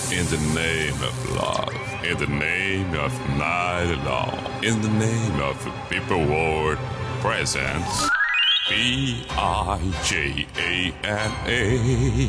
In the name of love, in the name of night long, in the name of people world presence, Bijana.